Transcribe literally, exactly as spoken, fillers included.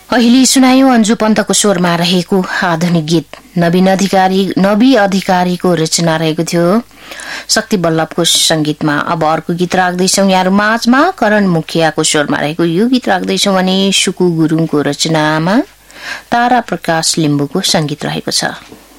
अहिले सुनायौं अन्जु पन्तको स्वरमा रहेको आधुनिक गीत नवीन अधिकारी नवी अधिकारीको रचना रहेको थियो शक्ति बल्लभको संगीतमा। अब अर्को गीत राख्दैछौं यहाँहरु माझमा करण मुखियाको स्वरमा रहेको यो गीत राख्दैछौं भने सुकु गुरुङको रचनामा तारा प्रकाश लिम्बुको संगीत रहेको छ।